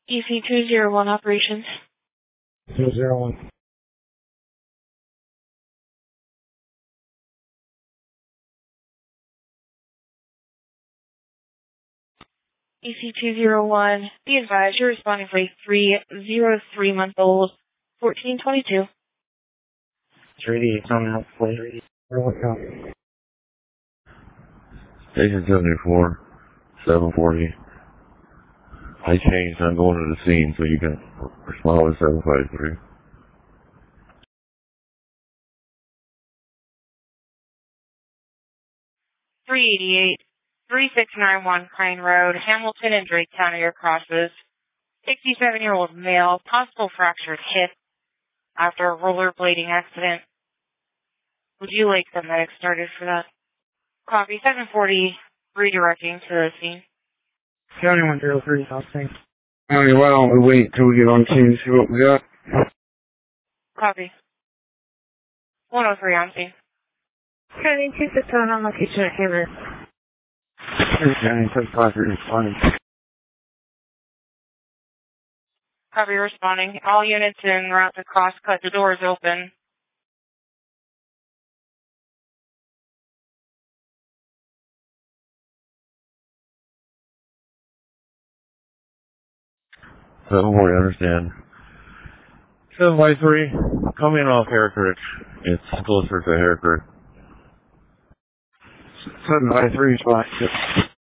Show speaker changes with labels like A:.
A: EC201 operations.
B: 201.
A: EC201, be advised you're responding for a 303-month-old 1422.
B: 3D, coming out, please. Really copy.
C: Station 74, 740. I changed, I'm going to the scene so you can respond with 753.
A: 388, 3691 Crane Road, Hamilton and Drake County are crosses. 67-year-old male, possible fractured hip after a rollerblading accident. Would you like the medic started for that? Copy 740, redirecting to the scene.
B: County 103, South St.
D: County, why don't we wait till we get on scene and see what we got?
A: Copy. 103 on scene.
E: County 261 on location at Hammond.
D: County 35 responding.
A: Copy responding. All units en route to cross-cut. The door is open.
C: I understand. 753, come in off Hair Creek. It's closer to Hair Creek.
D: 753 spot.